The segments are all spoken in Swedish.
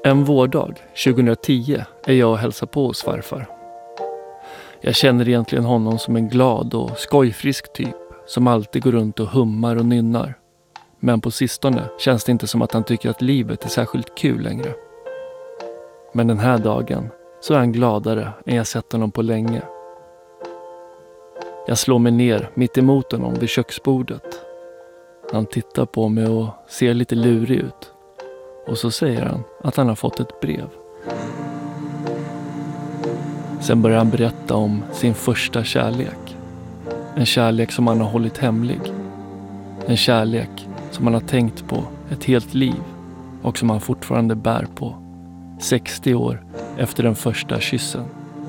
En vårdag 2010 är jag och hälsar på hos farfar. Jag känner egentligen honom som en glad och skojfrisk typ som alltid går runt och hummar och nynnar. Men på sistone känns det inte som att han tycker att livet är särskilt kul längre. Men den här dagen så är han gladare än jag sett honom på länge. Jag slår mig ner mitt emot honom vid köksbordet. Han tittar på mig och ser lite lurig ut. Och så säger han att han har fått ett brev. Sen börjar han berätta om sin första kärlek. En kärlek som han har hållit hemlig. En kärlek som han har tänkt på ett helt liv och som han fortfarande bär på. 60 år efter den första kyssen.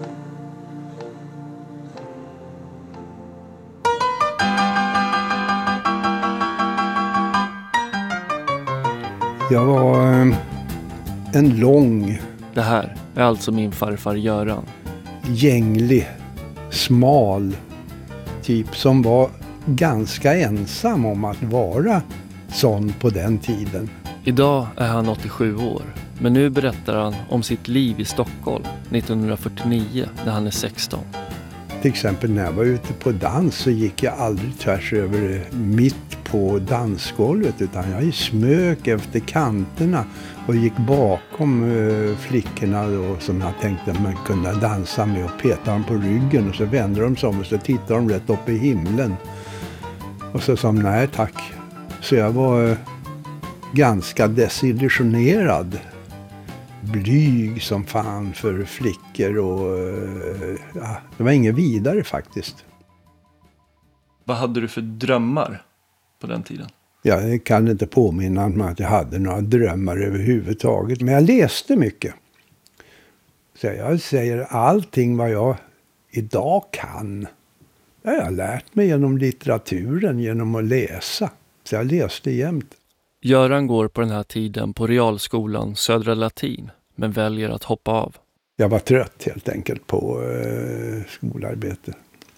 Jag var en lång, Det här är alltså min farfar Göran. gänglig, smal typ som var ganska ensam om att vara sån på den tiden. Idag är han 87 år, men nu berättar han om sitt liv i Stockholm 1949 när han är 16. Till exempel när jag var ute på dans så gick jag aldrig tvärs över mitt på dansgolvet utan jag smök efter kanterna och gick bakom flickorna då, som jag tänkte man kunde dansa med och peta dem på ryggen och så vände de sig om och så tittade de rätt upp i himlen. Och så sa de nej tack. Så jag var ganska desillusionerad. Blyg som fan för flickor och ja, det var inget vidare faktiskt. Vad hade du för drömmar på den tiden? Jag kan inte påminna mig att jag hade några drömmar överhuvudtaget. Men jag läste mycket. Så jag säger allting vad jag idag kan. Jag har lärt mig genom litteraturen, genom att läsa. Så jag läste jämt. Göran går på den här tiden på realskolan Södra Latin, men väljer att hoppa av. Jag var trött helt enkelt på skolarbete.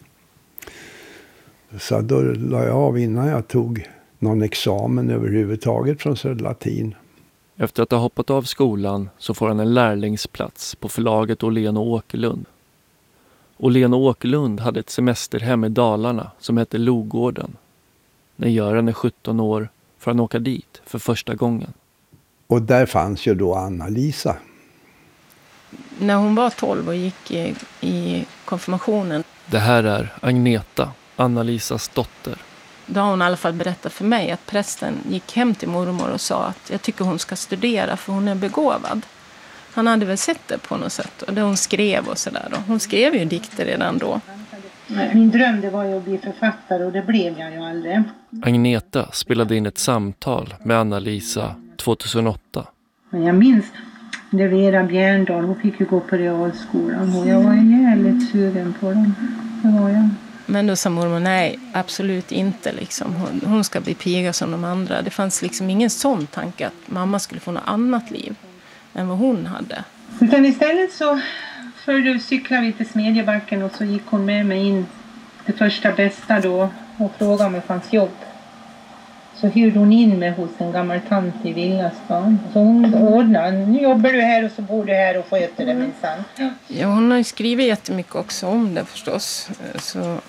Så då la jag av innan jag tog någon examen överhuvudtaget från Södra Latin. Efter att ha hoppat av skolan så får han en lärlingsplats på förlaget Åhlén och Åkerlund. Åhlén och Åkerlund hade ett semesterhem i Dalarna som hette Logården. När Göran är 17 år får han åka dit för första gången. Och där fanns ju då Anna-Lisa. När hon var 12 och gick i konfirmationen. Det här är Agneta, Anna-Lisas dotter. Då har hon i alla fall berättat för mig att prästen gick hem till mormor och sa att jag tycker hon ska studera för hon är begåvad. Han hade väl sett det på något sätt och det hon skrev och sådär. Hon skrev ju dikter redan då. Min dröm det var ju att bli författare och det blev jag ju aldrig. Agneta spelade in ett samtal med Anna-Lisa 2008. Men jag minns det Vera Bjärndal, hon fick ju gå på realskolan och jag var jävligt sugen på den. Det var jag. Men då sa mormor, nej, absolut inte. Liksom. Hon ska bli piga som de andra. Det fanns liksom ingen sån tanke att mamma skulle få något annat liv än vad hon hade. Utan istället så cyklade vi till Smedjebacken och så gick hon med mig in till första bästa då och frågade om det fanns jobb. Så hyrde hon in mig hos en gammal tant i Villastan. Så hon ordnade, nu jobbar du här och så bor du här och sköter det minsann. Ja, hon har ju skrivit jättemycket också om det förstås. Så,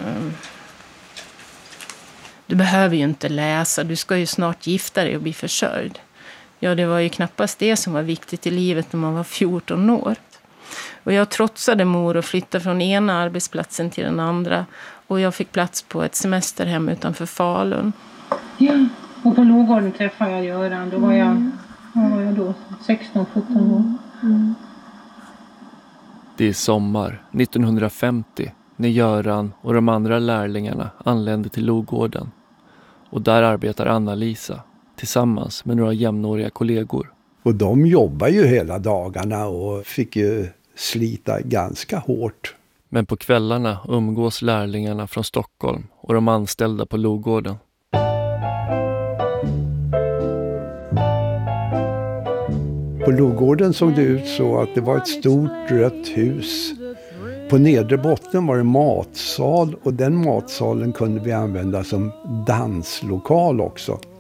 du behöver ju inte läsa, du ska ju snart gifta dig och bli försörjd. Ja, det var ju knappast det som var viktigt i livet när man var 14 år. Och jag trotsade mor och flyttade från ena arbetsplatsen till den andra. Och jag fick plats på ett semesterhem utanför Falun. Ja, och på Logården träffade jag Göran. Då var jag, vad var jag då? 16-17 år. Mm. Det är sommar 1950 när Göran och de andra lärlingarna anlände till Logården. Och där arbetar Anna-Lisa tillsammans med några jämnåriga kollegor. Och de jobbar ju hela dagarna och fick ju slita ganska hårt. Men på kvällarna umgås lärlingarna från Stockholm och de anställda på Logården. På Logården såg det ut så att det var ett stort rött hus. På nedre botten var det matsal och den matsalen kunde vi använda som danslokal också.